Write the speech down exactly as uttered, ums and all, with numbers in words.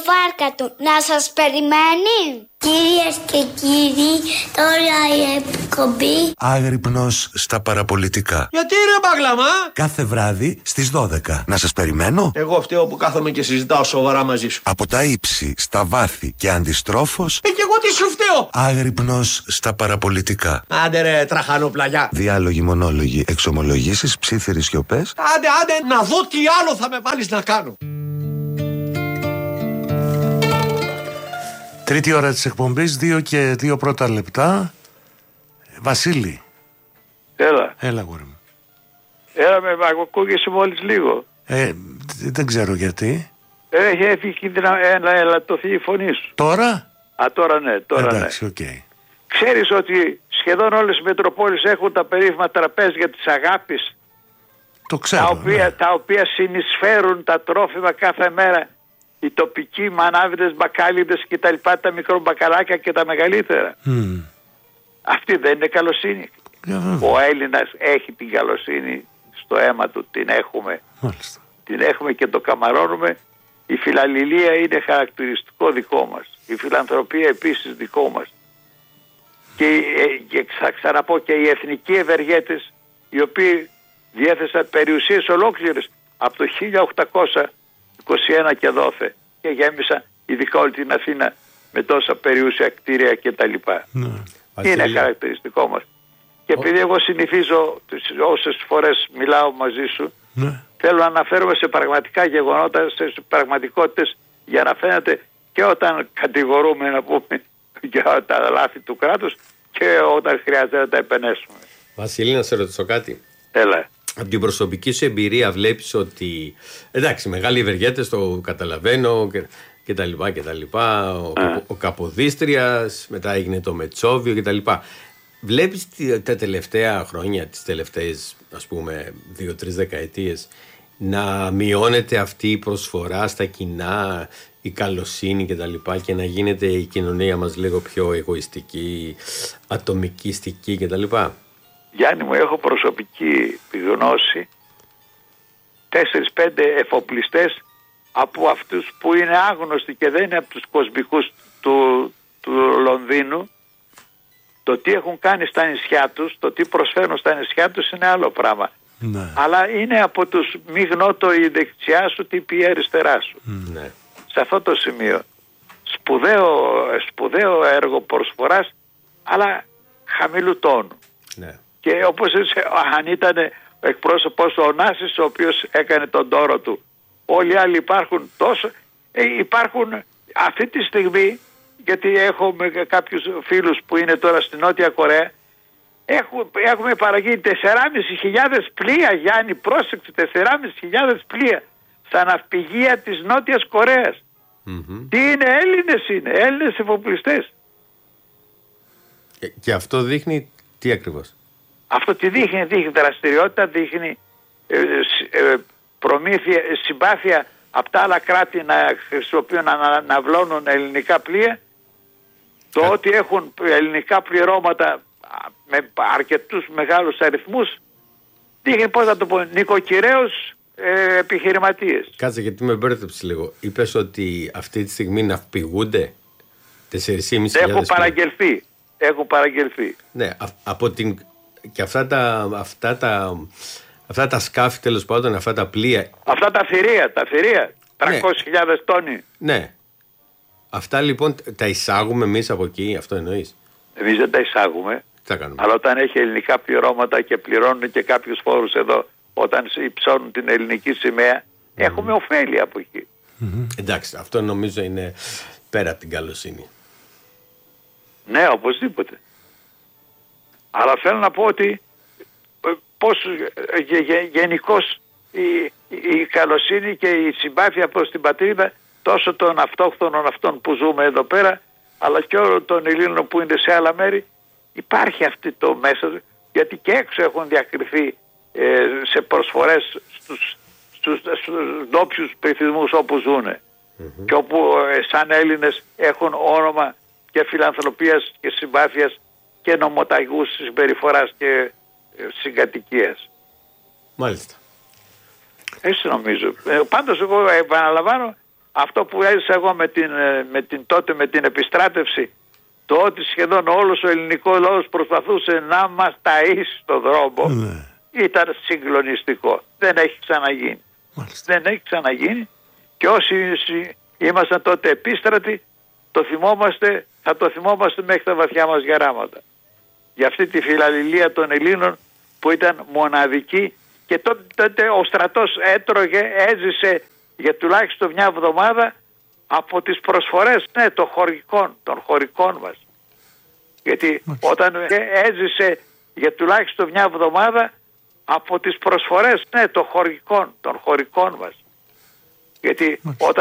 βάρκα του να σας περιμένει. Κυρίες και κύριοι, τώρα η εκπομπή Άγρυπνος στα παραπολιτικά. Γιατί ρε Μπαγλαμά? Κάθε βράδυ στις δώδεκα. Να σας περιμένω. Εγώ φταίω που κάθομαι και συζητάω σοβαρά μαζί σου. Από τα ύψη, στα βάθη και αντιστρόφως. Ε, και εγώ τι σου φταίω? Άγρυπνος στα παραπολιτικά. Άντε ρε τραχανοπλαγιά. Διάλογοι, μονόλογοι, εξομολογήσεις, ψίθυρες σιωπές. Άντε, άντε, να δω τι άλλο θα με βάλεις να κάνω. Τρίτη ώρα της εκπομπής, δύο και δύο πρώτα λεπτά. Βασίλη. Έλα. Έλα, γόρι μου. Έλα με ακούγεσαι μόλις λίγο. Ε, δεν ξέρω γιατί. Έχει έφυγε κίνδυνα να ελαττωθεί η φωνή σου. Τώρα? Α, τώρα ναι, τώρα εντάξει, ναι. οκ. Okay. Ξέρεις ότι σχεδόν όλες οι Μετροπόλεις έχουν τα περίφημα τραπέζια της αγάπης. Το ξέρω. Τα οποία, ναι. τα οποία συνεισφέρουν τα τρόφιμα κάθε μέρα. Οι τοπικοί μανάβιδες, μπακάλιδες και τα λοιπά, τα μικρομπακαλάκια και τα μεγαλύτερα. Mm. Αυτή δεν είναι καλοσύνη. Yeah, Ο Έλληνας έχει την καλοσύνη στο αίμα του, την έχουμε. Μάλιστα. Την έχουμε και το καμαρώνουμε. Η φιλαλληλία είναι χαρακτηριστικό δικό μας. Η φιλανθρωπία επίσης δικό μας. Και, και θα ξαναπώ και οι εθνικοί ευεργέτες, οι οποίοι διέθεσαν περιουσίες ολόκληρες από το χίλια οκτακόσια είκοσι ένα και δόθε και γέμισαν ειδικά όλη την Αθήνα με τόσα περιούσια κτίρια κτλ. Ναι. Είναι χαρακτηριστικό μας. Και επειδή εγώ συνηθίζω όσες φορές μιλάω μαζί σου, ναι, θέλω να αναφέρομαι σε πραγματικά γεγονότα, σε πραγματικότητες, για να φαίνεται και όταν κατηγορούμε, να πούμε, για τα λάθη του κράτους και όταν χρειάζεται να τα επενέσουμε. Βασίλη, να σε ρωτήσω κάτι. Έλα. Από την προσωπική σου εμπειρία βλέπεις ότι, εντάξει, μεγάλοι ευεργέτες, το καταλαβαίνω και, και τα λοιπά και τα λοιπά, ο, ο, ο Καποδίστριας, μετά έγινε το Μετσόβιο και τα λοιπά. Βλέπεις τα τελευταία χρόνια, τις τελευταίες ας πούμε δύο-τρεις δεκαετίες, να μειώνεται αυτή η προσφορά στα κοινά, η καλοσύνη και τα λοιπά, και να γίνεται η κοινωνία μας λίγο πιο εγωιστική, ατομικιστική και τα λοιπά? Γιάννη μου, έχω προσωπική γνώση τέσσερις πέντε εφοπλιστές από αυτούς που είναι άγνωστοι και δεν είναι από τους κοσμικούς του, του Λονδίνου. Το τι έχουν κάνει στα νησιά τους, το τι προσφέρουν στα νησιά τους είναι άλλο πράγμα. Ναι. Αλλά είναι από τους μη γνώτο η δεξιά σου, τι πει η αριστερά σου. Ναι. Σε αυτό το σημείο σπουδαίο, σπουδαίο έργο προσφοράς, αλλά χαμηλού τόνου. Ναι. Και όπως αν ήταν εκπρόσωπος ο Νάσης, ο οποίος έκανε τον τόρο του, όλοι οι άλλοι υπάρχουν τόσο, ε, υπάρχουν αυτή τη στιγμή, γιατί έχω με κάποιους φίλους που είναι τώρα στη Νότια Κορέα, έχουμε, έχουμε παραγγείλει τεσσεράμισι χιλιάδες πλοία, Γιάννη, πρόσεξε, τεσσεράμισι χιλιάδες πλοία στα ναυπηγεία της Νότιας Κορέας. Mm-hmm. Τι είναι, Έλληνες είναι, Έλληνες εφοπλιστές. Και, και αυτό δείχνει τι ακριβώς? Αυτό τι δείχνει, δείχνει δραστηριότητα, δείχνει ε, ε, προμήθεια, συμπάθεια από τα άλλα κράτη να χρησιμοποιούν, να αναβλώνουν ελληνικά πλοία. Το ε. ότι έχουν ελληνικά πληρώματα με αρκετούς μεγάλους αριθμούς δείχνει, πώς θα το πω, νοικοκυρέους ε, επιχειρηματίες. Κάτσε, γιατί με μπέρδεψε λίγο. Είπες ότι αυτή τη στιγμή ναυπηγούνται τέσσερις χιλιάδες. Έχουν παραγγελθεί. Έχουν παραγγελθεί. Ναι, α, από την... και αυτά τα, αυτά τα, αυτά τα σκάφη, τέλος πάντων, αυτά τα πλοία. Αυτά τα θηρία, τα θηρία. τριακόσιες χιλιάδες τόνοι. Ναι. Αυτά λοιπόν τα εισάγουμε εμείς από εκεί, αυτό εννοείς? Εμείς δεν τα εισάγουμε. Τι θα κάνουμε? Αλλά όταν έχει ελληνικά πληρώματα και πληρώνουν και κάποιους φόρους εδώ, όταν υψώνουν την ελληνική σημαία, mm-hmm. έχουμε ωφέλη από εκεί. Mm-hmm. Εντάξει, αυτό νομίζω είναι πέρα από την καλοσύνη. Ναι, οπωσδήποτε. Αλλά θέλω να πω ότι πώς γε, γε, γενικώς η, η καλοσύνη και η συμπάθεια προς την πατρίδα, τόσο των αυτόχθονων αυτών που ζούμε εδώ πέρα, αλλά και όλων των Ελλήνων που είναι σε άλλα μέρη, υπάρχει αυτή το μέσα, γιατί και έξω έχουν διακριθεί ε, σε προσφορές στους, στους, στους ντόπιους πληθυσμούς όπου ζουν mm-hmm. και όπου ε, σαν Έλληνες έχουν όνομα και φιλανθρωπίας και συμπάθειας και νομοταγούς συμπεριφοράς και ε, συγκατοικίας. Μάλιστα. Έτσι νομίζω. Ε, πάντως εγώ επαναλαμβάνω, αυτό που έζησα εγώ με την, με την, τότε με την επιστράτευση, το ότι σχεδόν όλος ο ελληνικός λαός προσπαθούσε να μας ταΐσει στον δρόμο, ναι, ήταν συγκλονιστικό. Δεν έχει ξαναγίνει. Μάλιστα. Δεν έχει ξαναγίνει και όσοι ήμασταν τότε επίστρατοι το θυμόμαστε, θα το θυμόμαστε μέχρι τα βαθιά μας γεράματα. Για αυτή τη φιλαλληλία των Ελλήνων που ήταν μοναδική και τότε ο στρατός έτρωγε, έζησε για τουλάχιστον μια εβδομάδα από τις προσφορές, ναι, των χωρικών, των χωρικών μας. Γιατί Μάλιστα. όταν έζησε για τουλάχιστον μια εβδομάδα από τις προσφορές, ναι, των χωρικών, των χωρικών μας. Γιατί Μάλιστα. όταν